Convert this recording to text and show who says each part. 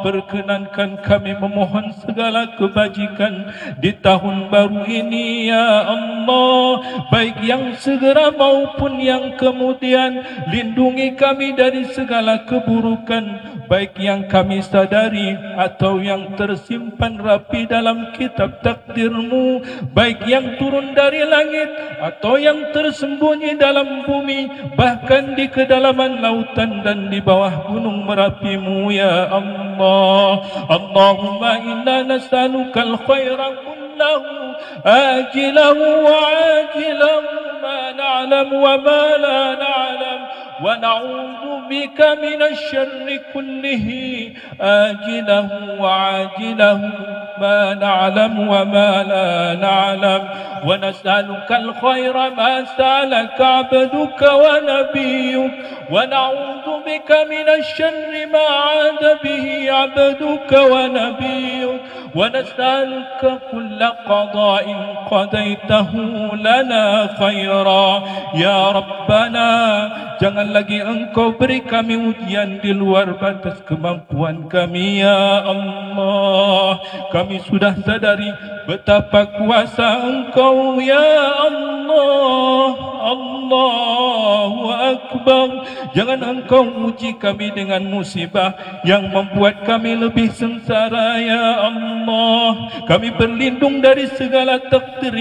Speaker 1: perkenankan kami memohon segala kebajikan di tahun baru ini ya Allah, baik yang segera maupun yang kemudian. Lindungi kami dari segala keburukan, baik yang kami sadari atau yang tersimpan rapi dalam kitab takdirmu, baik yang turun dari langit atau yang tersembunyi dalam bumi, bahkan di kedalaman lautan dan di bawah gunung Merapimu ya Allah. Allahumma inna nas'alukal khaira kullahu ajilahu wa ajilahu ma na'lam wa ma la na'lam wa na'udzu bika minasy syarri kullihi ajilahu wa ajilahu ma na'lam wa ma la na'lam wa nas'alukal khaira ma sa'alaka 'abduka wa nabiyyuk wa na'udzu bika minasy syarri ma 'ada bihi 'abduka wa nabiyyuk wa nas'aluka kulla qada'in qadaitahu lana khaira ya Rabbana. Jangan lagi Engkau beri kami ujian di luar batas kemampuan kami ya Allah. Kami sudah sadari betapa kuasa Engkau ya Allah. Allahu Akbar. Jangan Engkau uji kami dengan musibah yang membuat kami lebih sengsara ya Allah. Kami berlindung dari segala takdir